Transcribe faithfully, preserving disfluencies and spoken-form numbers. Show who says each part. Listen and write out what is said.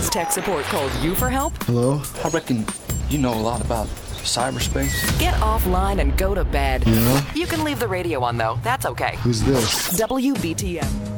Speaker 1: Has tech support called you for help?
Speaker 2: Hello?
Speaker 3: I reckon you know a lot about cyberspace.
Speaker 1: Get offline and go to bed.
Speaker 2: Yeah?
Speaker 1: You can leave the radio on, though. That's okay.
Speaker 2: Who's this?
Speaker 1: W B T M.